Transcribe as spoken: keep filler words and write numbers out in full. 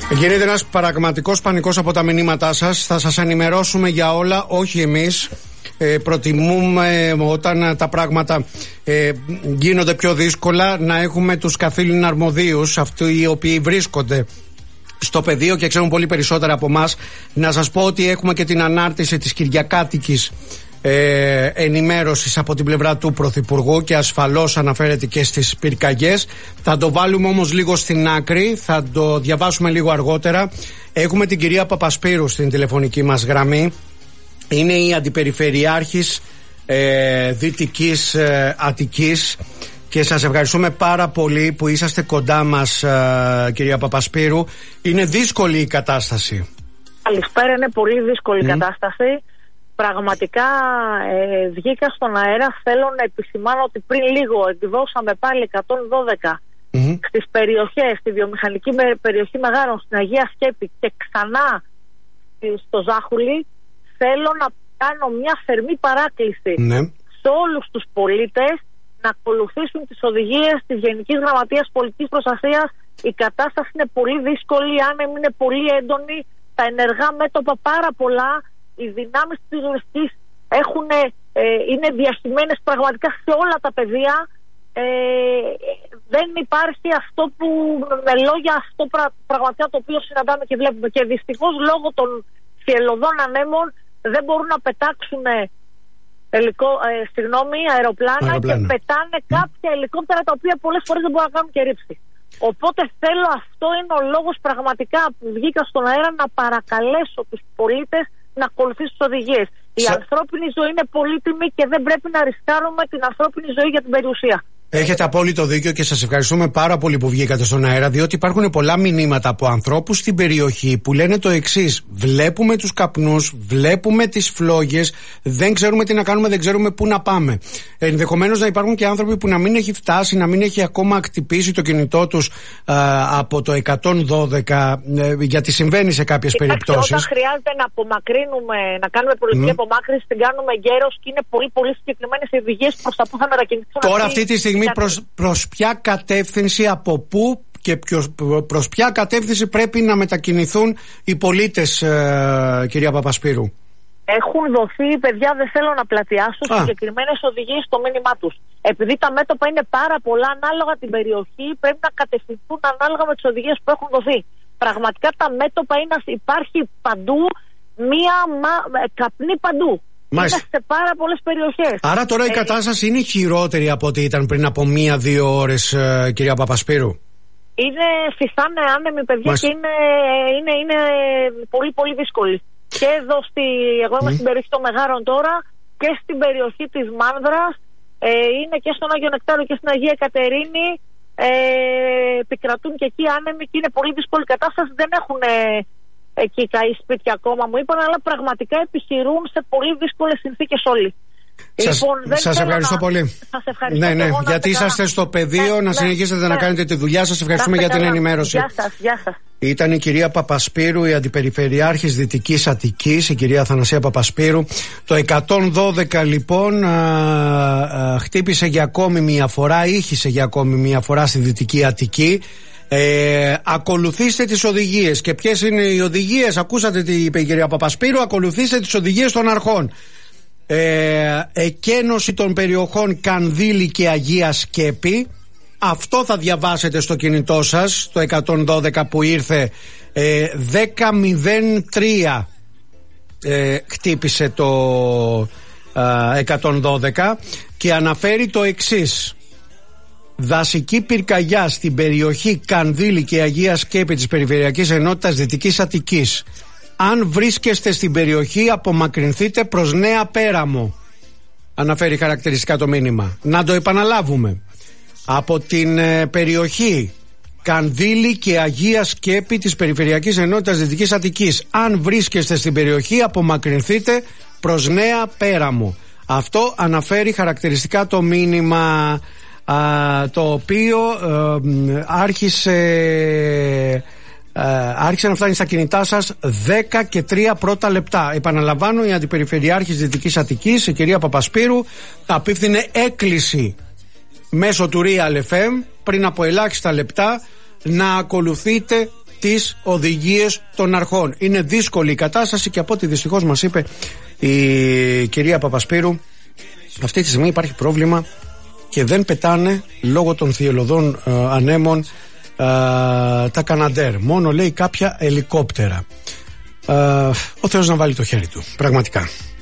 Γίνεται ένας πραγματικός πανικός από τα μηνύματά σας. Θα σας ενημερώσουμε για όλα, όχι εμείς. Ε, προτιμούμε όταν τα πράγματα ε, γίνονται πιο δύσκολα να έχουμε τους καθήλυνα αρμοδίους, αυτοί οι οποίοι βρίσκονται στο πεδίο και ξέρουν πολύ περισσότερα από εμάς. Να σας πω ότι έχουμε και την ανάρτηση της κυριακάτικης ε, ενημέρωσης από την πλευρά του Πρωθυπουργού και ασφαλώς αναφέρεται και στις πυρκαγιές. Θα το βάλουμε όμως λίγο στην άκρη, θα το διαβάσουμε λίγο αργότερα. Έχουμε την κυρία Παπασπύρου στην τηλεφωνική μας γραμμή. Είναι η Αντιπεριφερειάρχης ε, Δυτικής ε, Αττικής και σας ευχαριστούμε πάρα πολύ που είσαστε κοντά μας, ε, κυρία Παπασπύρου. Είναι δύσκολη η κατάσταση. Καλησπέρα, είναι πολύ δύσκολη η mm. κατάσταση. Πραγματικά ε, βγήκα στον αέρα. Θέλω να επισημάνω ότι πριν λίγο εκδώσαμε πάλι εκατόν δώδεκα mm. στις περιοχές, στη βιομηχανική περιοχή Μεγάρων, στην Αγία Σκέπη και ξανά στο Ζάχουλη. Θέλω να κάνω μια θερμή παράκληση ναι. σε όλους τους πολίτες να ακολουθήσουν τις οδηγίες της Γενικής Γραμματείας Πολιτικής Προστασίας. Η κατάσταση είναι πολύ δύσκολη, οι άνεμοι είναι πολύ έντονοι, τα ενεργά μέτωπα πάρα πολλά, οι δυνάμεις της ληστής έχουν, ε, είναι διαχειμένες πραγματικά σε όλα τα πεδία. Ε, δεν υπάρχει αυτό που με λόγια αυτό πρα, πραγματικά το οποίο συναντάμε και βλέπουμε, και δυστυχώς λόγω των θυελλωδών ανέμων δεν μπορούν να πετάξουν ελικο, ε, συγγνώμη, αεροπλάνα, αεροπλάνα και πετάνε mm. κάποια ελικόπτερα τα οποία πολλές φορές δεν μπορούν να κάνουν και ρήψη. Οπότε θέλω, αυτό είναι ο λόγος πραγματικά που βγήκα στον αέρα, να παρακαλέσω τους πολίτες να ακολουθήσουν τις οδηγίες. Η Σα... ανθρώπινη ζωή είναι πολύτιμη και δεν πρέπει να ρισκάρουμε την ανθρώπινη ζωή για την περιουσία. Έχετε απόλυτο δίκιο και σας ευχαριστούμε πάρα πολύ που βγήκατε στον αέρα, διότι υπάρχουν πολλά μηνύματα από ανθρώπους στην περιοχή που λένε το εξής: βλέπουμε τους καπνούς, βλέπουμε τις φλόγες, δεν ξέρουμε τι να κάνουμε, δεν ξέρουμε πού να πάμε. Ενδεχομένως να υπάρχουν και άνθρωποι που να μην έχει φτάσει, να μην έχει ακόμα χτυπήσει το κινητό τους α, από το εκατόν δώδεκα, ε, γιατί συμβαίνει σε κάποιες Κοιτάξτε, περιπτώσεις. Όταν χρειάζεται να απομακρύνουμε, να κάνουμε πολιτική mm. απομάκρυνση, την κάνουμε γέρος και είναι πολύ πολύ συγκεκριμένες οι οδηγίες προς τα που θα μετακινηθούν. Τώρα αυτή τη στιγμή προς, προς ποια κατεύθυνση, από πού και ποιος, προς ποια κατεύθυνση πρέπει να μετακινηθούν οι πολίτες, ε, κυρία Παπασπύρου? Έχουν δοθεί, παιδιά, δεν θέλω να πλατιάσω, συγκεκριμένες οδηγίες στο μήνυμά τους. Επειδή τα μέτωπα είναι πάρα πολλά, ανάλογα την περιοχή, πρέπει να κατευθυνθούν ανάλογα με τις οδηγίες που έχουν δοθεί. Πραγματικά τα μέτωπα είναι, υπάρχει παντού μία μα, καπνή παντού. Μάλιστα. Είναι σε πάρα πολλές περιοχές. Άρα τώρα η ε, κατάσταση είναι χειρότερη από ό,τι ήταν πριν από μία-δύο ώρες, ε, κυρία Παπασπύρου? Είναι φυσάνε άνεμοι, παιδιά, Μάλιστα. και είναι, είναι, είναι πολύ πολύ δύσκολη. Και εδώ στη, εγώ είμαι mm. στην περιοχή των Μεγάρων τώρα, και στην περιοχή της Μάνδρας, ε, είναι και στον Άγιο Νεκτάριο και στην Αγία Κατερίνη, ε, επικρατούν και εκεί άνεμοι και είναι πολύ δύσκολη κατάσταση. Δεν έχουν ε, εκεί καεί σπίτια ακόμα, μου είπαν, αλλά πραγματικά επιχειρούν σε πολύ δύσκολες συνθήκες όλοι. Σας, λοιπόν, σας ευχαριστώ να... πολύ. Σας ευχαριστώ. Ναι, ναι, γιατί είσαστε καλά στο πεδίο, ναι, να συνεχίσετε ναι, να κάνετε τη δουλειά σας. Ευχαριστούμε για την καλά ενημέρωση. Γεια σας, γεια σας. Ήταν η κυρία Παπασπύρου, η Αντιπεριφερειάρχης Δυτικής Αττικής, η κυρία Αθανασία Παπασπύρου. Το εκατόν δώδεκα λοιπόν α, α, χτύπησε για ακόμη μία φορά, ήχησε για ακόμη μία φορά στη Δυτική Αττική. Ε, ακολουθήστε τις οδηγίες. Και ποιες είναι οι οδηγίες? Ακούσατε τι είπε η κυρία Παπασπύρου. Ακολουθήστε τις οδηγίες των αρχών. Ε, εκένωση των περιοχών Κανδύλη και Αγία Σκέπη. Αυτό θα διαβάσετε στο κινητό σας, το εκατόν δώδεκα που ήρθε. ε, δέκα μηδέν τρία ε, χτύπησε το ε, εκατόν δώδεκα και αναφέρει το εξής: δασική πυρκαγιά στην περιοχή Κανδύλη και Αγία Σκέπη της Περιφερειακής Ενότητας Δυτικής Αττικής. Αν βρίσκεστε στην περιοχή, απομακρυνθείτε προς Νέα Πέραμο. Αναφέρει χαρακτηριστικά το μήνυμα. Να το επαναλάβουμε. Από την ε, περιοχή Κανδύλη και Αγία Σκέπη της Περιφερειακής Ενότητας Δυτικής Αττικής. Αν βρίσκεστε στην περιοχή, απομακρυνθείτε προς Νέα Πέραμο. Αυτό αναφέρει χαρακτηριστικά το μήνυμα, α, το οποίο ε, άρχισε... Uh, άρχισε να φτάνει στα κινητά σας δέκα και τρία πρώτα λεπτά. Επαναλαμβάνω, η Αντιπεριφερειάρχης Δυτικής Αττικής, η κυρία Παπασπύρου, απίφθινε έκκληση μέσω του Real εφ εμ πριν από ελάχιστα λεπτά να ακολουθείτε τις οδηγίες των αρχών. Είναι δύσκολη η κατάσταση και από ό,τι δυστυχώς μας είπε η κυρία Παπασπύρου, αυτή τη στιγμή υπάρχει πρόβλημα και δεν πετάνε λόγω των θυελλωδών ε, ανέμων ε, τα Καναντέρ. Μόνο λέει κάποια ελικόπτερα. Ε, ο Θεός να βάλει το χέρι του, πραγματικά.